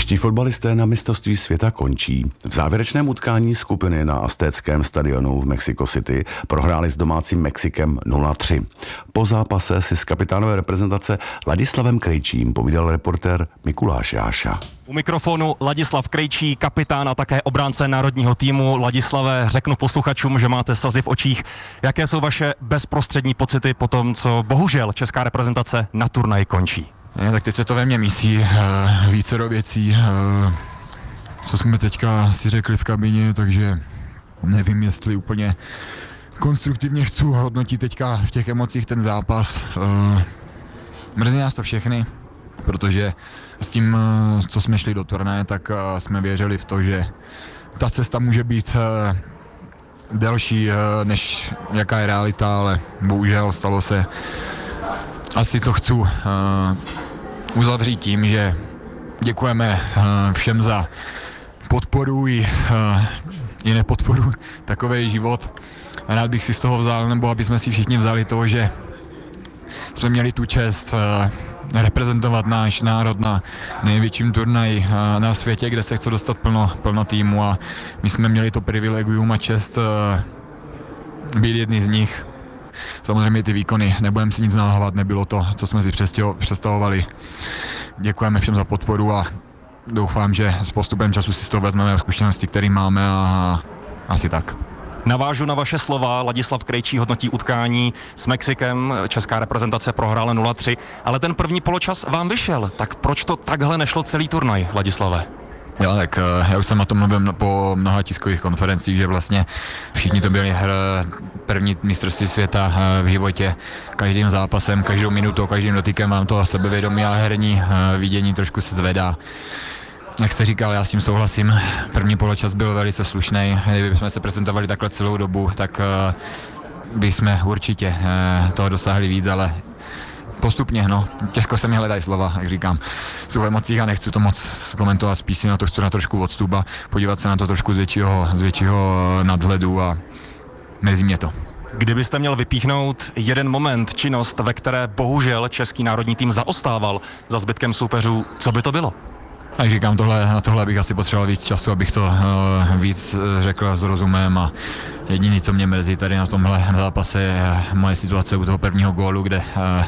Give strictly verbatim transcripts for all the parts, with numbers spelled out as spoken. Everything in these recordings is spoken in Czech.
Čeští fotbalisté na mistrovství světa končí. V závěrečném utkání skupiny na Aztéckém stadionu v Mexico City prohráli s domácím Mexikem nula tři. Po zápase si z kapitánové reprezentace Ladislavem Krejčím povídal reportér Mikuláš Jáša. U mikrofonu Ladislav Krejčí, kapitán a také obránce národního týmu. Ladislave, řeknu posluchačům, že máte slzy v očích. Jaké jsou vaše bezprostřední pocity po tom, co bohužel česká reprezentace na turnaji končí? Ne, tak teď se to ve mně mísí více do věcí, co jsme teďka si řekli v kabině, takže nevím, jestli úplně konstruktivně chci hodnotit teďka v těch emocích ten zápas. Mrzí nás to všechny, protože s tím, co jsme šli do turnaje, tak jsme věřili v to, že ta cesta může být delší, než jaká je realita, ale bohužel stalo se. Asi to chci uzavřít tím, že děkujeme všem za podporu i, i nepodporu, takový život. Rád bych si z toho vzal, nebo aby jsme si všichni vzali to, že jsme měli tu čest reprezentovat náš národ na největším turnaji na světě, kde se chce dostat plno, plno týmu, a my jsme měli to privilegium a čest být jedni z nich. Samozřejmě ty výkony, nebudeme si nic nalhávat, nebylo to, co jsme si představovali. Děkujeme všem za podporu a doufám, že s postupem času si z toho vezmeme zkušenosti, které máme, a asi tak. Navážu na vaše slova. Ladislav Krejčí hodnotí utkání s Mexikem. Česká reprezentace prohrála nula tři, ale ten první poločas vám vyšel. Tak proč to takhle nešlo celý turnaj, Ladislave? Jo, tak já už jsem na tom mluvil po mnoha tiskových konferencích, že vlastně všichni to byli hr první mistrovství světa v životě. Každým zápasem, každou minutou, každým dotykem mám to sebevědomí a herní vidění trošku se zvedá. Jak jste říkal, já s tím souhlasím. První poločas byl velice slušný. Kdybychom se prezentovali takhle celou dobu, tak bychom určitě toho dosáhli víc, ale postupně, no. Těžko se mi hledají slova, jak říkám. Jsou v emocích a nechci to moc komentovat, spíš si na to chci na trošku odstup a podívat se na to trošku z většího, z většího nadhledu, a mrzí mě to. Kdybyste měl vypíchnout jeden moment, činnost, ve které bohužel český národní tým zaostával za zbytkem soupeřů, co by to bylo? Jak říkám, tohle, na tohle bych asi potřeboval víc času, abych to uh, víc řekl s rozumem, a jediné, co mě mrzí tady na tomhle zápase, je moje situace u toho prvního gólu, kde uh,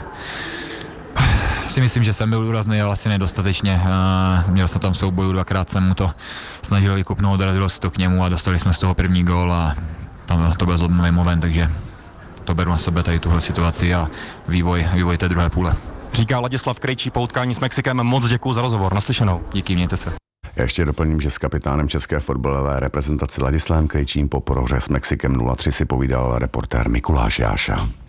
si myslím, že jsem byl důrazný, ale asi nedostatečně. Uh, měl jsem tam souboj, dvakrát jsem mu to snažil vykupnout, dorazilo se to k němu a dostali jsme z toho první gól, a tam to byl zlomný moment, takže to beru na sebe tady tuhle situaci a vývoj, vývoj té druhé půle. Říká Ladislav Krejčí po utkání s Mexikem. Moc děkuji za rozhovor. Naslyšenou. Díky, mějte se. Já ještě doplním, že s kapitánem české fotbalové reprezentace Ladislavem Krejčím po prohře s Mexikem nula tři si povídal reportér Mikuláš Jáša.